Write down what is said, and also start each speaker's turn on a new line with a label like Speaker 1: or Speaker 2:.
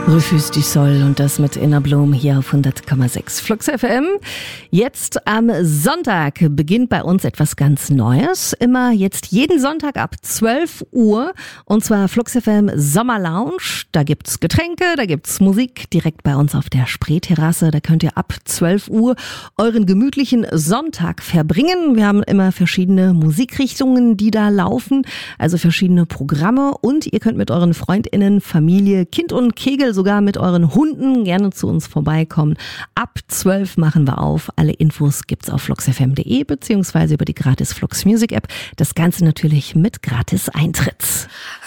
Speaker 1: Refus du Sol und das mit Inner Bloom hier auf 100,6 Flux FM. Jetzt am Sonntag beginnt bei uns etwas ganz Neues. Immer jetzt jeden Sonntag ab 12 Uhr und zwar Flux FM Sommer Lounge. Da gibt's Getränke, da gibt's Musik direkt bei uns auf der Spreeterrasse. Da könnt ihr ab 12 Uhr euren gemütlichen Sonntag verbringen. Wir haben immer verschiedene Musikrichtungen, die da laufen, also verschiedene Programme und ihr könnt mit euren FreundInnen, Familie, Kind und Kegel, sogar mit euren Hunden gerne zu uns vorbeikommen. Ab 12 machen wir auf. Alle Infos gibt's auf fluxfm.de beziehungsweise über die gratis Flux Music App. Das Ganze natürlich mit gratis Eintritt.